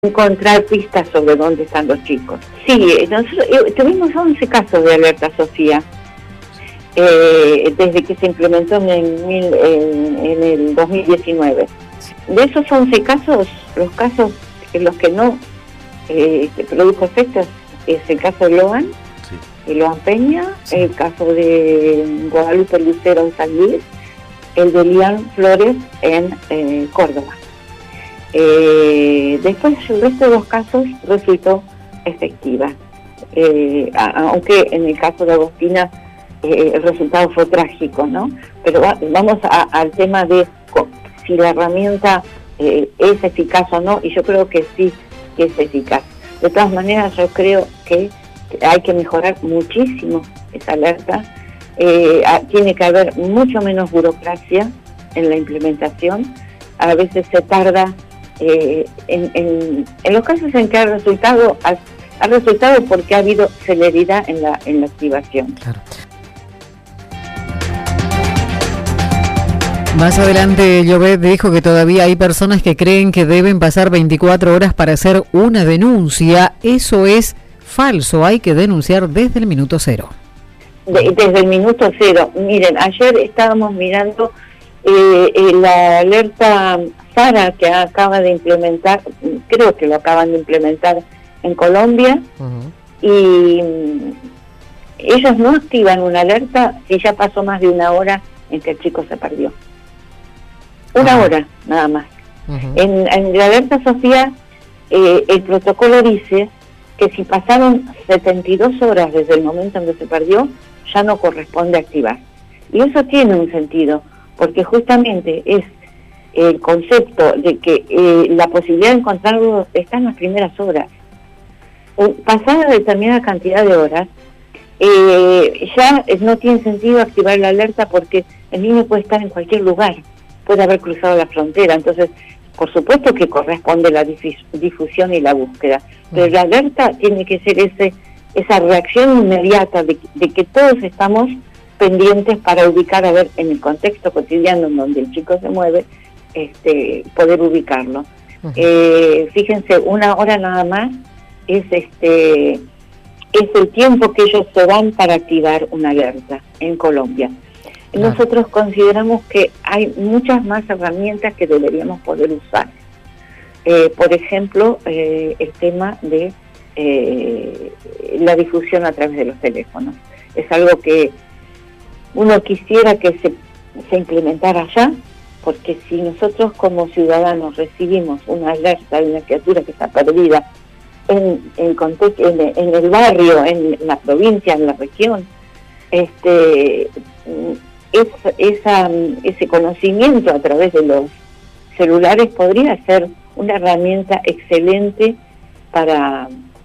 encontrar pistas sobre dónde están los chicos. Sí, nosotros tuvimos 11 casos de alerta Sofía, desde que se implementó en el 2019. De esos 11 casos, los casos en los que no produjo efectos es el caso de Loan, sí, Loan Peña, sí, el caso de Guadalupe Lucero en San Luis, el de Lian Flores en Córdoba. Después el resto de los casos resultó efectiva, aunque en el caso de Agostina el resultado fue trágico, ¿no? Pero vamos al tema de si la herramienta es eficaz o no, y yo creo que sí que es eficaz. De todas maneras, yo creo que hay que mejorar muchísimo esa alerta. Tiene que haber mucho menos burocracia en la implementación. A veces se tarda en los casos en que ha resultado porque ha habido celeridad en la activación. Claro. Más adelante, Llobet dijo que todavía hay personas que creen que deben pasar 24 horas para hacer una denuncia. Eso es falso, hay que denunciar desde el minuto cero. Desde el minuto cero. Miren, ayer estábamos mirando la alerta Sara que acaba de implementar, creo que lo acaban de implementar en Colombia, y ellos no activan una alerta si ya pasó más de una hora en que el chico se perdió. Una hora, nada más. En la alerta Sofía, el protocolo dice que si pasaron 72 horas desde el momento en que se perdió, ya no corresponde activar. Y eso tiene un sentido, porque justamente es el concepto de que la posibilidad de encontrarlo está en las primeras horas. Pasada determinada cantidad de horas, ya no tiene sentido activar la alerta porque el niño puede estar en cualquier lugar, puede haber cruzado la frontera. Entonces, por supuesto que corresponde la difusión y la búsqueda, pero la alerta tiene que ser esa reacción inmediata de que todos estamos pendientes para ubicar, a ver, en el contexto cotidiano en donde el chico se mueve, poder ubicarlo. Fíjense, una hora nada más es el tiempo que ellos se dan para activar una alerta en Colombia. Claro. Nosotros consideramos que hay muchas más herramientas que deberíamos poder usar. Por ejemplo, el tema de la difusión a través de los teléfonos. Es algo que uno quisiera que se implementara ya, porque si nosotros como ciudadanos recibimos una alerta de una criatura que está perdida en el barrio, en la provincia, en la región, ese conocimiento a través de los celulares podría ser una herramienta excelente para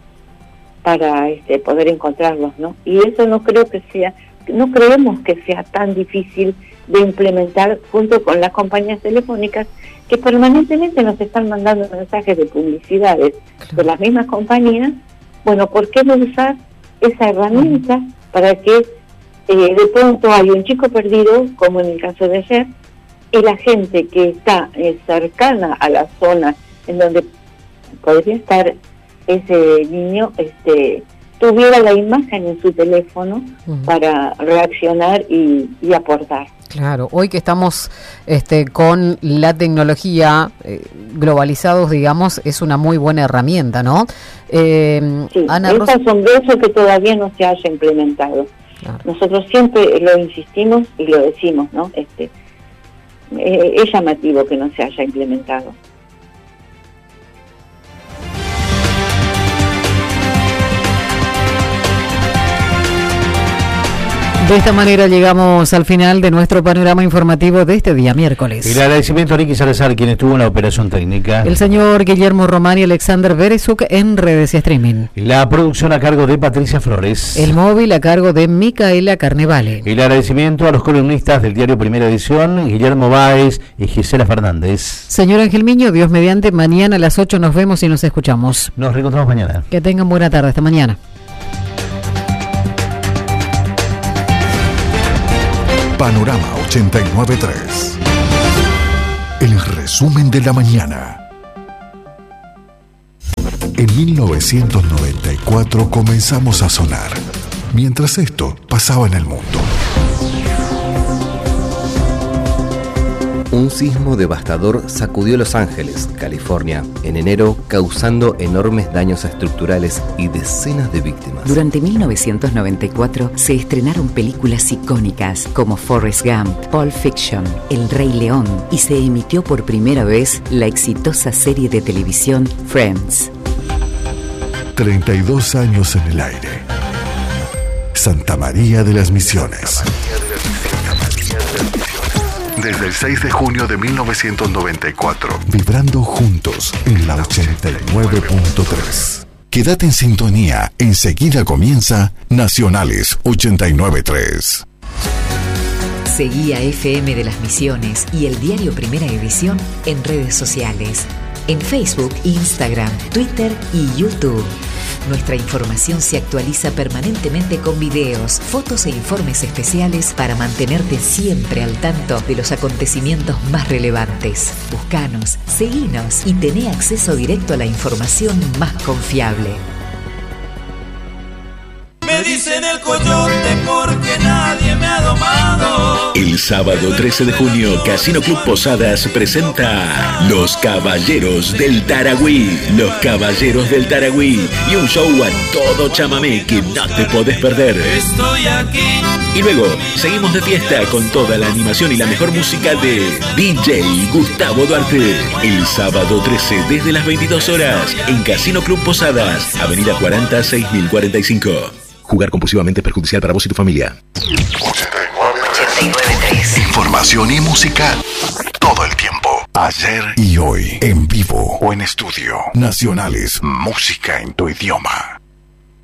poder encontrarlos, ¿no? Y eso no creemos que sea tan difícil de implementar junto con las compañías telefónicas que permanentemente nos están mandando mensajes de publicidades de las mismas compañías. Bueno, ¿por qué no usar esa herramienta para que de pronto hay un chico perdido, como en el caso de ayer, y la gente que está cercana a la zona en donde podría estar ese niño, tuviera la imagen en su teléfono para reaccionar y aportar? Claro, hoy que estamos con la tecnología globalizados, digamos, es una muy buena herramienta, ¿no? Sí, Ana es Rosa... asombroso que todavía no se haya implementado. Claro. Nosotros siempre lo insistimos y lo decimos, ¿no? Es llamativo que no se haya implementado. De esta manera llegamos al final de nuestro panorama informativo de este día miércoles. El agradecimiento a Ricky Salazar, quien estuvo en la operación técnica. El señor Guillermo Román y Alexander Berezuk en redes y streaming. La producción a cargo de Patricia Flores. El móvil a cargo de Micaela Carnevale. El agradecimiento a los columnistas del diario Primera Edición, Guillermo Báez y Gisela Fernández. Señor Ángel Miño, Dios mediante, mañana a las 8 nos vemos y nos escuchamos. Nos reencontramos mañana. Que tengan buena tarde, hasta mañana. Panorama 89.3. El resumen de la mañana. En 1994 comenzamos a sonar, mientras esto pasaba en el mundo. Un sismo devastador sacudió Los Ángeles, California, en enero, causando enormes daños estructurales y decenas de víctimas. Durante 1994 se estrenaron películas icónicas como Forrest Gump, Pulp Fiction, El Rey León y se emitió por primera vez la exitosa serie de televisión Friends. 32 años en el aire. Santa María de las Misiones. Desde el 6 de junio de 1994, vibrando juntos en la 89.3. Quédate en sintonía, enseguida comienza Nacionales 89.3. Seguí a FM de las Misiones y el diario Primera Edición en redes sociales, en Facebook, Instagram, Twitter y YouTube. Nuestra información se actualiza permanentemente con videos, fotos e informes especiales para mantenerte siempre al tanto de los acontecimientos más relevantes. Búscanos, seguinos y tené acceso directo a la información más confiable. Me dicen el coyote porque nadie me ha domado. El sábado 13 de junio, Casino Club Posadas presenta Los Caballeros del Taragüí. Los Caballeros del Taragüí. Y un show a todo chamamé que no te podés perder. Estoy aquí. Y luego, seguimos de fiesta con toda la animación y la mejor música de DJ Gustavo Duarte. El sábado 13 desde las 22 horas en Casino Club Posadas, Avenida 40 6045. Jugar compulsivamente es perjudicial para vos y tu familia. 89.3. Información y música todo el tiempo. Ayer y hoy, en vivo o en estudio. Nacionales, música en tu idioma.